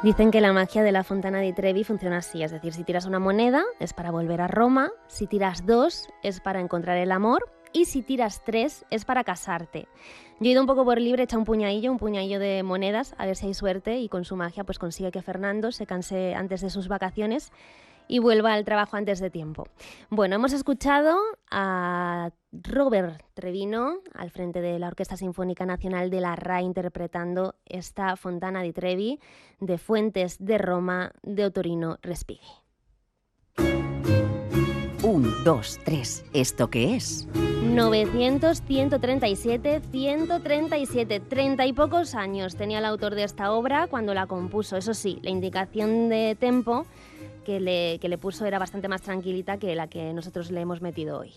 Dicen que la magia de la Fontana di Trevi funciona así, es decir, si tiras una moneda es para volver a Roma, si tiras 2 es para encontrar el amor y si tiras 3 es para casarte. Yo he ido un poco por libre, he echado un puñadillo de monedas, a ver si hay suerte y con su magia pues consigue que Fernando se canse antes de sus vacaciones y vuelva al trabajo antes de tiempo. Bueno, hemos escuchado a Robert Trevino al frente de la Orquesta Sinfónica Nacional de la RAI interpretando esta Fontana di Trevi de Fuentes de Roma de Ottorino Respighi. 1, 2, 3, ¿esto qué es? 900, 137, 137, 30 y pocos años tenía el autor de esta obra cuando la compuso. Eso sí, la indicación de tempo que le puso era bastante más tranquilita que la que nosotros le hemos metido hoy.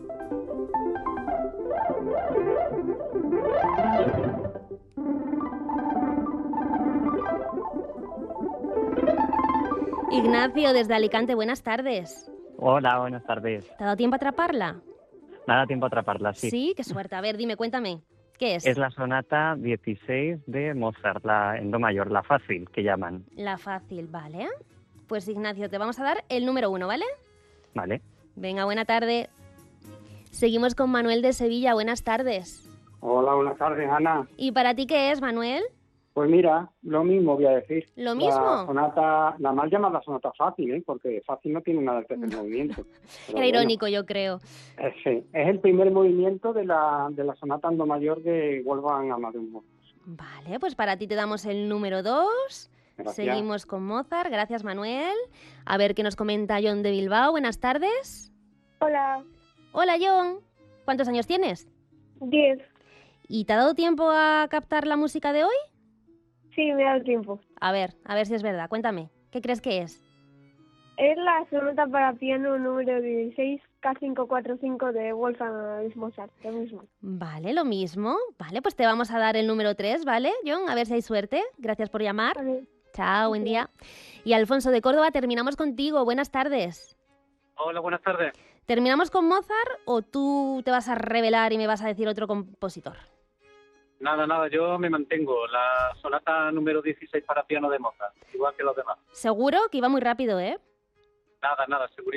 Ignacio, desde Alicante, buenas tardes. Hola, buenas tardes. ¿Te ha dado tiempo a atraparla? Nada tiempo a atraparla, sí. Sí, qué suerte. A ver, dime, cuéntame, ¿qué es? Es la sonata 16 de Mozart, en do mayor, la fácil, que llaman. La fácil, vale. Pues Ignacio, te vamos a dar el número 1, ¿vale? Vale. Venga, buena tarde. Seguimos con Manuel de Sevilla, buenas tardes. Hola, buenas tardes, Ana. ¿Y para ti qué es, Manuel? Pues mira, lo mismo voy a decir. ¿Lo mismo? La sonata, la mal llamada sonata fácil, porque fácil no tiene nada el tercer movimiento. Pero Era irónico, yo creo. Sí, es el primer movimiento de la sonata en do mayor de Wolfgang Amadeus Mozart. Vale, pues para ti te damos el número 2. Gracias. Seguimos con Mozart. Gracias, Manuel. A ver qué nos comenta John de Bilbao. Buenas tardes. Hola. Hola, John. ¿Cuántos años tienes? 10. ¿Y te ha dado tiempo a captar la música de hoy? Sí, me ha dado tiempo. A ver si es verdad. Cuéntame, ¿qué crees que es? Es la sonata para piano número 16, K545 de Wolfgang Amadeus Mozart, lo mismo. Vale, lo mismo. Vale, pues te vamos a dar el número 3, ¿vale, John? A ver si hay suerte. Gracias por llamar. Vale. Chao, buen día. Y Alfonso de Córdoba, terminamos contigo. Buenas tardes. Hola, buenas tardes. ¿Terminamos con Mozart o tú te vas a revelar y me vas a decir otro compositor? Nada, yo me mantengo. La sonata número 16 para piano de Mozart, igual que los demás. Seguro que iba muy rápido, ¿eh? Nada, segurísimo.